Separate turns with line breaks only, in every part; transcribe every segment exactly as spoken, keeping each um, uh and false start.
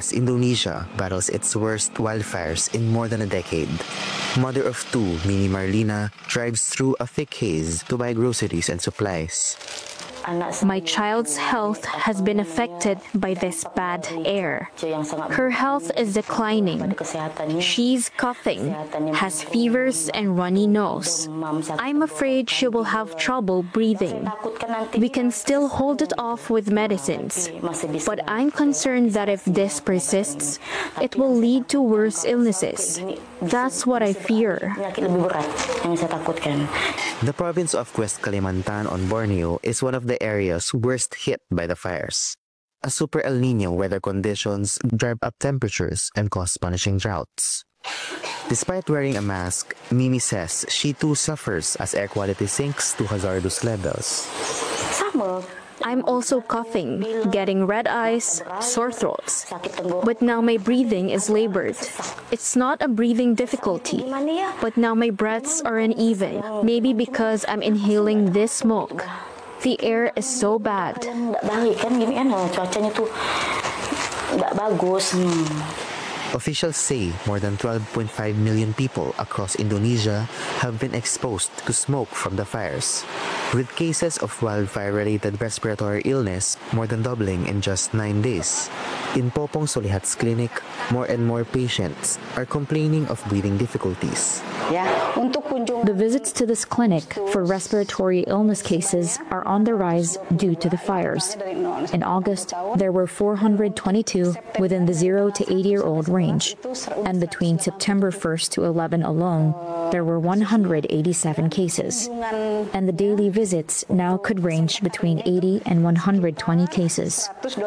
as Indonesia battles its worst wildfires in more than a decade. Mother of two, Mini Marlina, drives through a thick haze to buy groceries and supplies.
My child's health has been affected by this bad air. Her health is declining. She's coughing, has fevers and runny nose. I'm afraid she will have trouble breathing. We can still hold it off with medicines, but I'm concerned that if this persists, it will lead to worse illnesses. That's what I fear.
The province of West Kalimantan on Borneo is one of the areas worst hit by the fires. A super El Nino weather conditions drive up temperatures and cause punishing droughts. Despite wearing a mask, Mimi says she too suffers as air quality sinks to hazardous levels.
I'm also coughing, getting red eyes, sore throats. But now my breathing is labored. It's not a breathing difficulty, but now my breaths are uneven, maybe because I'm inhaling this smoke. The air is so bad.
Officials say more than twelve point five million people across Indonesia have been exposed to smoke from the fires, with cases of wildfire-related respiratory illness more than doubling in just nine days. In Popong Solihat's clinic, more and more patients are complaining of breathing difficulties.
The visits to this clinic for respiratory illness cases are on the rise due to the fires. In August, there were four hundred twenty-two within the zero to eighty-year-old range, and between September first to eleventh alone, there were one hundred eighty-seven cases, and the daily visits now could range between eighty and one hundred twenty cases.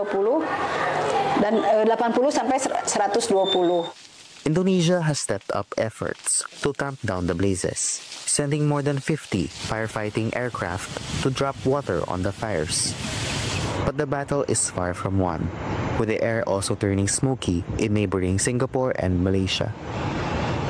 Indonesia has stepped up efforts to tamp down the blazes, sending more than fifty firefighting aircraft to drop water on the fires. But the battle is far from won, with the air also turning smoky in neighboring Singapore and Malaysia.